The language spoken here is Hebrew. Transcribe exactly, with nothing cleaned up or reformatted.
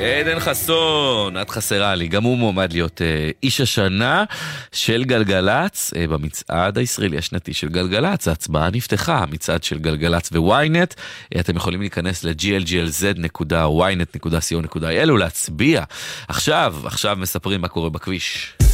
עדן חסון, את חסרה לי, גם הוא מועמד להיות אה, איש השנה של גלגלץ אה, במצעד הישראלי השנתי של גלגלץ. ההצבעה נפתחה, המצעד של גלגלץ וויינט. אה, אתם יכולים להיכנס ל-ג'י אל ג'י אל זד נקודה וויינט נקודה סי או נקודה איי אל ולהצביע. עכשיו, עכשיו מספרים מה קורה בכביש.